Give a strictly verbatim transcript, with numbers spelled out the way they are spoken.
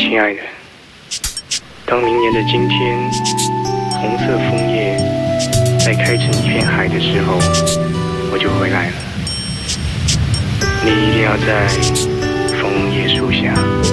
亲爱的，当明年的今天，红色枫叶在开成一片海的时候，我就回来了。你一定要在枫叶树下。